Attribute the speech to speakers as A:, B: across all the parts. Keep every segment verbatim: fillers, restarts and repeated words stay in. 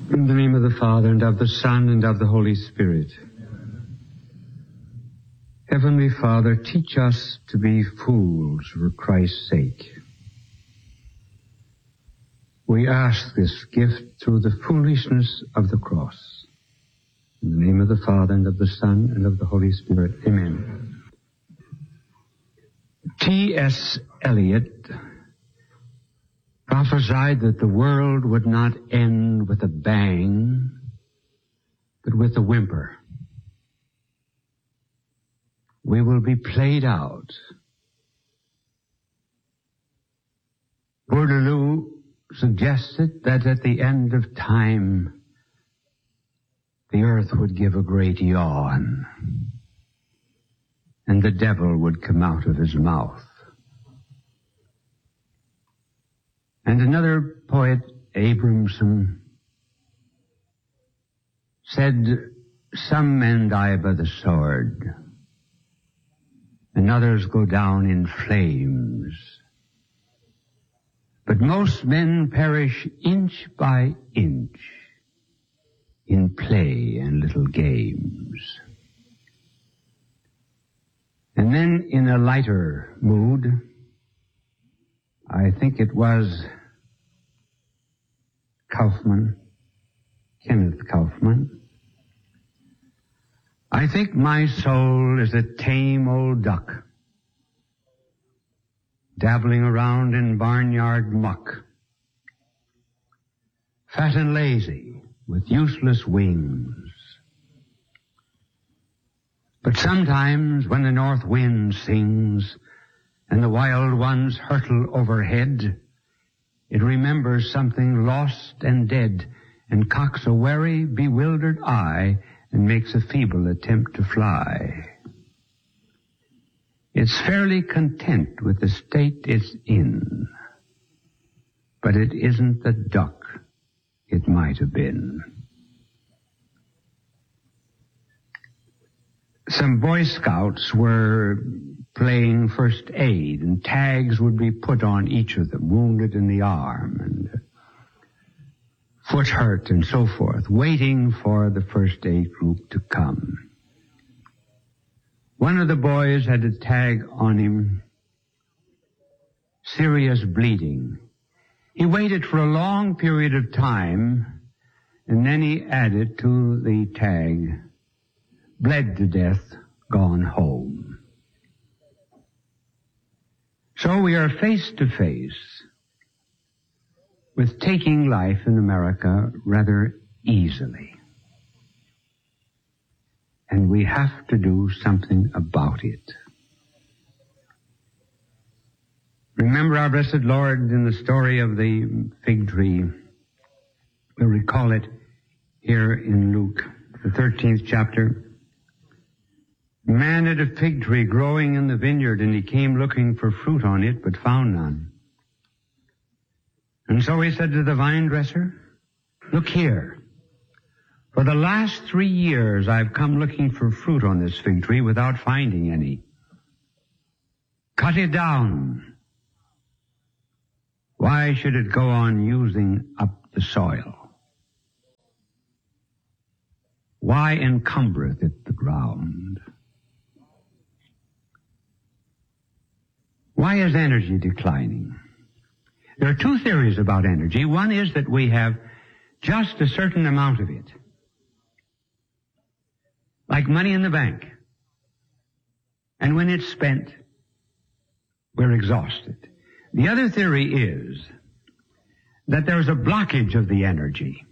A: In the name of the Father, and of the Son, and of the Holy Spirit. Heavenly Father, teach us to be fools for Christ's sake. We ask this gift through the foolishness of the cross. In the name of the Father, and of the Son, and of the Holy Spirit. Amen. T S Eliot prophesied that the world would not end with a bang, but with a whimper. We will be played out. Bourdaloue suggested that at the end of time, the earth would give a great yawn, and the devil would come out of his mouth. And another poet, Abramson, said, some men die by the sword, and others go down in flames. But most men perish inch by inch in play and little games. And then in a lighter mood, I think it was Kaufman, Kenneth Kaufman. I think my soul is a tame old duck, dabbling around in barnyard muck, fat and lazy, with useless wings. But sometimes when the north wind sings and the wild ones hurtle overhead, it remembers something lost and dead, and cocks a wary, bewildered eye, and makes a feeble attempt to fly. It's fairly content with the state it's in, but it isn't the duck it might have been. Some Boy Scouts were playing first aid, and tags would be put on each of them, wounded in the arm and foot hurt and so forth, waiting for the first aid group to come. One of the boys had a tag on him, serious bleeding. He waited for a long period of time, and then he added to the tag, bled to death, gone home. So we are face to face with taking life in America rather easily. And we have to do something about it. Remember our blessed Lord in the story of the fig tree. We'll recall it here in Luke, the thirteenth chapter. A man had a fig tree growing in the vineyard, and he came looking for fruit on it, but found none. And so he said to the vine dresser, look here. For the last three years I've come looking for fruit on this fig tree without finding any. Cut it down. Why should it go on using up the soil? Why encumbereth it the ground? Why is energy declining? There are two theories about energy. One is that we have just a certain amount of it, like money in the bank. And when it's spent, we're exhausted. The other theory is that there's a blockage of the energy.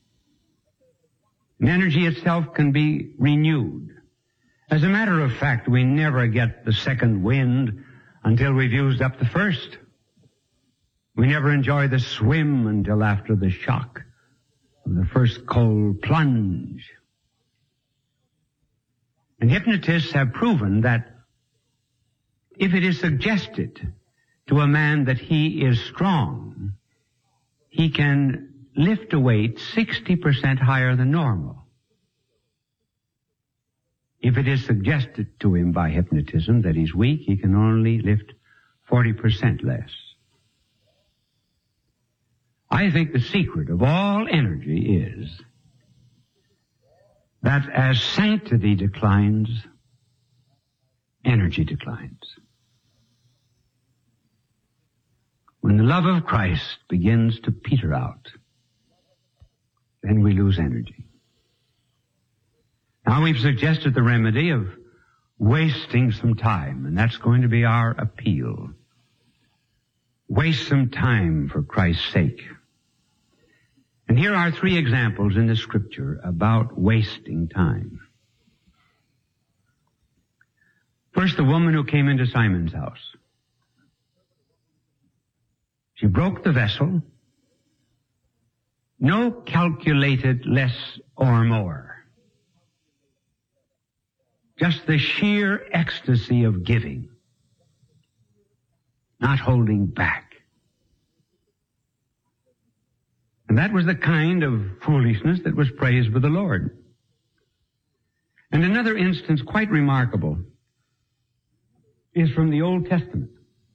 A: And energy itself can be renewed. As a matter of fact, we never get the second wind until we've used up the first. We never enjoy the swim until after the shock of the first cold plunge. And hypnotists have proven that if it is suggested to a man that he is strong, he can lift a weight sixty percent higher than normal. If it is suggested to him by hypnotism that he's weak, he can only lift forty percent less. I think the secret of all energy is that as sanctity declines, energy declines. When the love of Christ begins to peter out, then we lose energy. Now we've suggested the remedy of wasting some time, and that's going to be our appeal. Waste some time for Christ's sake. And here are three examples in the Scripture about wasting time. First, the woman who came into Simon's house. She broke the vessel. No calculated less or more. Just the sheer ecstasy of giving. Not holding back. And that was the kind of foolishness that was praised by the Lord. And another instance quite remarkable is from the Old Testament.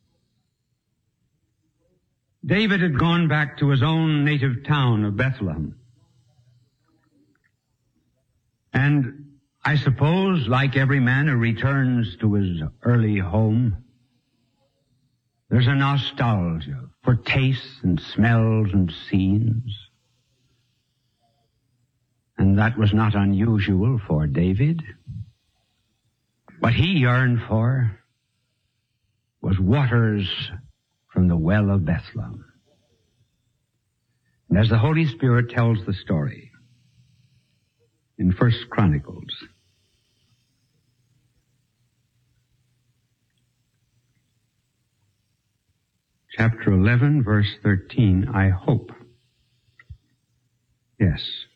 A: David had gone back to his own native town of Bethlehem. And I suppose, like every man who returns to his early home, there's a nostalgia for tastes and smells and scenes. And that was not unusual for David. What he yearned for was waters from the well of Bethlehem. And as the Holy Spirit tells the story in First Chronicles, chapter eleven, verse thirteen, I hope. Yes.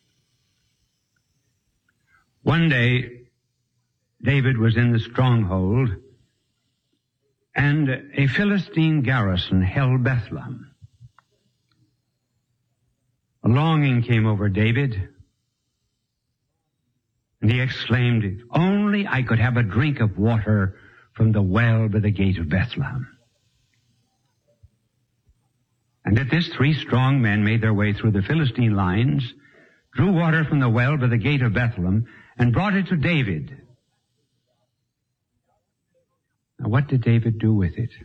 A: One day, David was in the stronghold, and a Philistine garrison held Bethlehem. A longing came over David, and he exclaimed, if only I could have a drink of water from the well by the gate of Bethlehem. And at this, three strong men made their way through the Philistine lines, drew water from the well by the gate of Bethlehem, and brought it to David. Now, what did David do with it?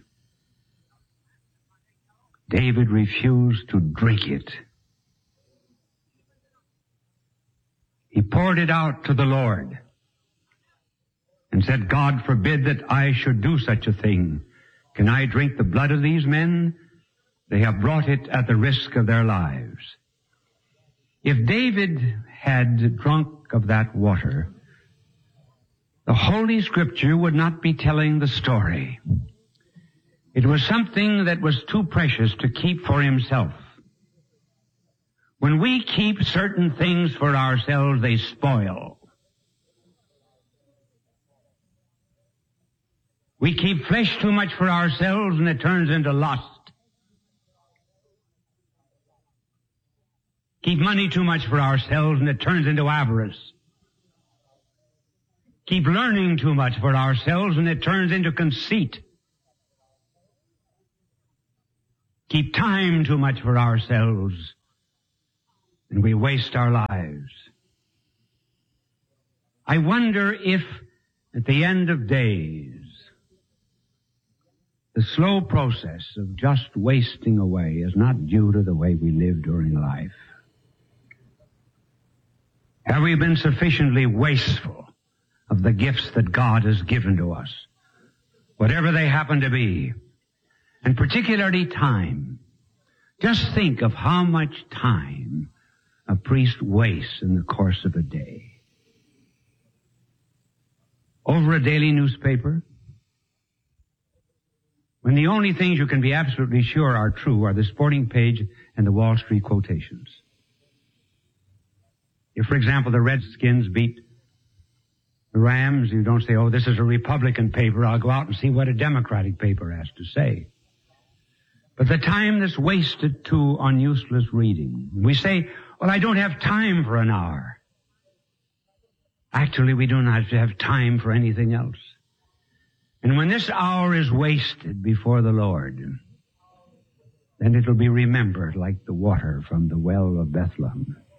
A: David refused to drink it. He poured it out to the Lord and said, God forbid that I should do such a thing. Can I drink the blood of these men? They have brought it at the risk of their lives. If David had drunk of that water, the Holy Scripture would not be telling the story. It was something that was too precious to keep for himself. When we keep certain things for ourselves, they spoil. We keep flesh too much for ourselves, and it turns into lust. Keep money too much for ourselves, and it turns into avarice. Keep learning too much for ourselves, and it turns into conceit. Keep time too much for ourselves, and we waste our lives. I wonder if, at the end of days, the slow process of just wasting away is not due to the way we live during life. Have we been sufficiently wasteful of the gifts that God has given to us, whatever they happen to be, and particularly time? Just think of how much time a priest wastes in the course of a day. Over a daily newspaper, when the only things you can be absolutely sure are true are the sporting page and the Wall Street quotations. If, for example, the Redskins beat the Rams, you don't say, oh, this is a Republican paper, I'll go out and see what a Democratic paper has to say. But the time that's wasted, too, on useless reading. We say, well, I don't have time for an hour. Actually, we do not have time for anything else. And when this hour is wasted before the Lord, then it'll be remembered like the water from the well of Bethlehem.